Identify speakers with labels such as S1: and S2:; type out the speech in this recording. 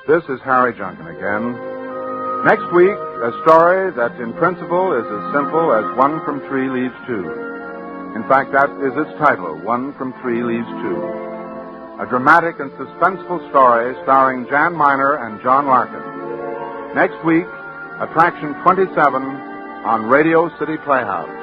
S1: This is Harry Junkin again. Next week, a story that in principle is as simple as 1 from 3 leaves 2. In fact, that is its title, 1 from 3 leaves 2. A dramatic and suspenseful story starring Jan Miner and John Larkin. Next week, Attraction 27 on Radio City Playhouse.